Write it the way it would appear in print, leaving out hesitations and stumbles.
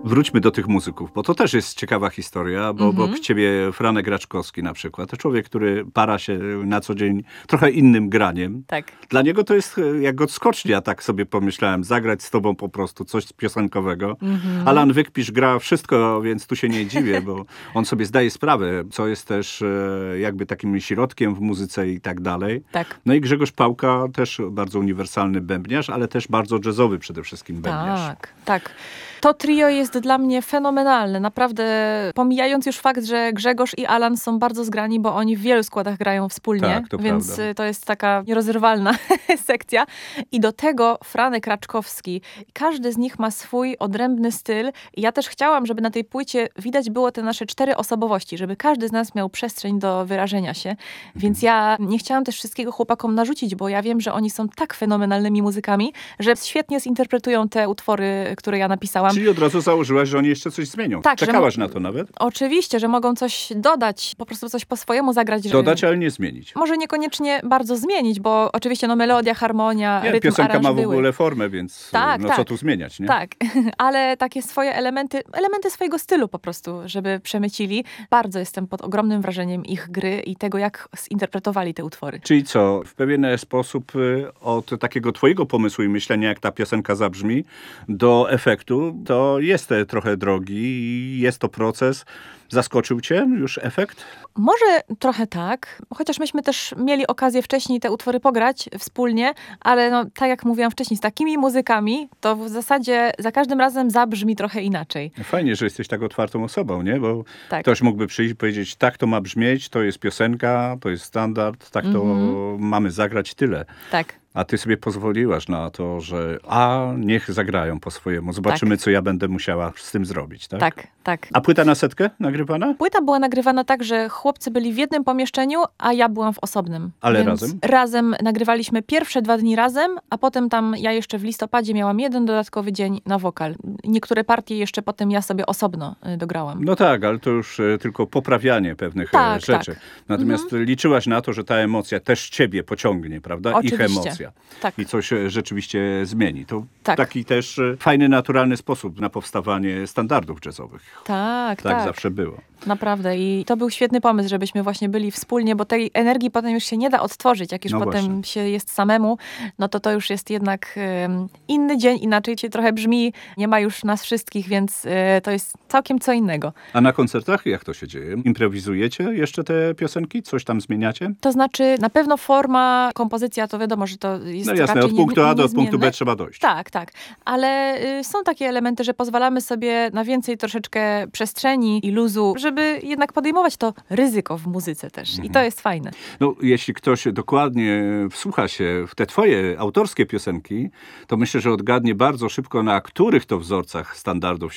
Wróćmy do tych muzyków, bo to też jest ciekawa historia, bo obok ciebie Franek Raczkowski na przykład. To człowiek, który para się na co dzień trochę innym graniem. Tak. Dla niego to jest jak odskocznia, tak sobie pomyślałem, zagrać z tobą po prostu coś piosenkowego. Alan Wykpisz gra wszystko, więc tu się nie dziwię, bo on sobie zdaje sprawę, co jest też jakby takim środkiem w muzyce i tak dalej. Tak. No i Grzegorz Pałka też bardzo uniwersalny bębniarz, ale też bardzo jazzowy przede wszystkim bębniarz. Tak. To trio jest dla mnie fenomenalne. Naprawdę, pomijając już fakt, że Grzegorz i Alan są bardzo zgrani, bo oni w wielu składach grają wspólnie, Tak, to więc prawda. to jest taka nierozerwalna sekcja. I do tego Franek Raczkowski. Każdy z nich ma swój odrębny styl. I ja też chciałam, żeby na tej płycie widać było te nasze 4 osobowości, żeby każdy z nas miał przestrzeń do wyrażenia się. Więc ja nie chciałam też wszystkiego chłopakom narzucić, bo ja wiem, że oni są tak fenomenalnymi muzykami, że świetnie zinterpretują te utwory, które ja napisałam. Czyli od razu założyłaś, że oni jeszcze coś zmienią. Tak, Czekałaś na to nawet? Oczywiście, że mogą coś dodać, po prostu coś po swojemu zagrać. Dodać, ale nie zmienić. Może niekoniecznie bardzo zmienić, bo oczywiście melodia, harmonia, Nie, rytm, piosenka aranż ma w były. ogóle formę, więc Tak. co tu zmieniać, nie? Tak, ale takie swoje elementy swojego stylu po prostu, żeby przemycili. Bardzo jestem pod ogromnym wrażeniem ich gry i tego, jak zinterpretowali te utwory. Czyli co, w pewien sposób od takiego twojego pomysłu i myślenia, jak ta piosenka zabrzmi, do efektu, to jest trochę drogi i jest to proces. Zaskoczył cię już efekt? Może trochę tak, chociaż myśmy też mieli okazję wcześniej te utwory pograć wspólnie, ale no, tak jak mówiłam wcześniej, z takimi muzykami, to w zasadzie za każdym razem zabrzmi trochę inaczej. Fajnie, że jesteś tak otwartą osobą, nie? Bo Tak. ktoś mógłby przyjść i powiedzieć, tak to ma brzmieć, to jest piosenka, to jest standard, tak to mamy zagrać, tyle. Tak. A ty sobie pozwoliłaś na to, że niech zagrają po swojemu. Zobaczymy, co ja będę musiała z tym zrobić, tak? Tak. A płyta na setkę nagrywana? Płyta była nagrywana tak, że chłopcy byli w jednym pomieszczeniu, a ja byłam w osobnym. Ale Więc razem? Razem nagrywaliśmy pierwsze 2 dni razem, a potem tam ja jeszcze w listopadzie miałam 1 dodatkowy dzień na wokal. Niektóre partie jeszcze potem ja sobie osobno dograłam. No tak, ale to już tylko poprawianie pewnych rzeczy. Natomiast liczyłaś na to, że ta emocja też ciebie pociągnie, prawda? Oczywiście. Ich emocja. Tak. I coś rzeczywiście zmieni. To Tak. taki też fajny, naturalny sposób na powstawanie standardów jazzowych. Tak. Tak zawsze było. Naprawdę. I to był świetny pomysł, żebyśmy właśnie byli wspólnie, bo tej energii potem już się nie da odtworzyć. Jak już potem właśnie. się jest samemu, no to już jest jednak inny dzień, inaczej się trochę brzmi. Nie ma już nas wszystkich, więc to jest całkiem co innego. A na koncertach jak to się dzieje? Improwizujecie jeszcze te piosenki? Coś tam zmieniacie? To znaczy, na pewno forma, kompozycja, to wiadomo, że to jest No jasne, raczej od punktu A do niezmienne. punktu B trzeba dojść. Tak. Ale są takie elementy, że pozwalamy sobie na więcej troszeczkę przestrzeni i luzu, żeby jednak podejmować to ryzyko w muzyce też. I to jest fajne. No, jeśli ktoś dokładnie wsłucha się w te twoje autorskie piosenki, to myślę, że odgadnie bardzo szybko, na których to wzorcach standardów